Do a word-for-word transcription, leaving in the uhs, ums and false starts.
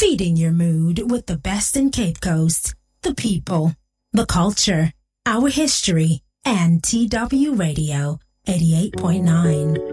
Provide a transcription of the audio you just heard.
Feeding your mood with the best in Cape Coast, the people, the culture, our history, and T W Radio eighty-eight point nine.